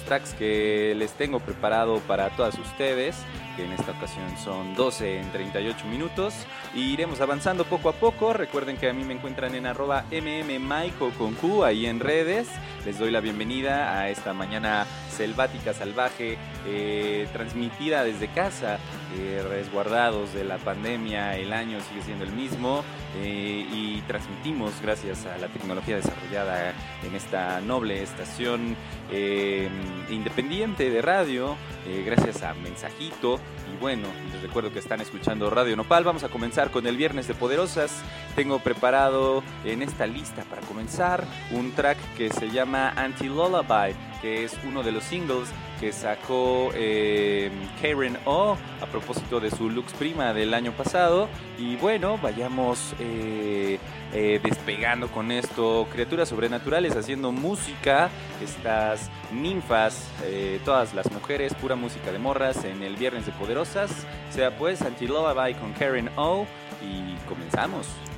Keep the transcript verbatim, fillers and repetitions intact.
tracks que les tengo preparado para todas ustedes, que en esta ocasión son doce en treinta y ocho minutos. Y iremos avanzando poco a poco. Recuerden que a mí me encuentran en arroba mmmaico con Q ahí en redes. Les doy la bienvenida a esta mañana selvática, salvaje, eh, transmitida desde casa, eh, resguardados de la pandemia. El año sigue siendo el mismo eh, y transmitimos gracias a la tecnología desarrollada en esta noble estación eh, independiente de radio, eh, gracias a Mensajito. Y bueno, les recuerdo que están escuchando Radio Nopal. Vamos a comenzar con el Viernes de Poderosas. Tengo preparado en esta lista para comenzar un track que se llama Anti-Lullaby, que es uno de los singles que sacó eh, Karen O a propósito de su Lux Prima del año pasado. Y bueno, vayamos eh, eh, despegando con esto. Criaturas sobrenaturales haciendo música, estas ninfas, eh, todas las mujeres, pura música de morras en el Viernes de Poderosas. Sea pues Anti-Lullaby con Karen O y comenzamos.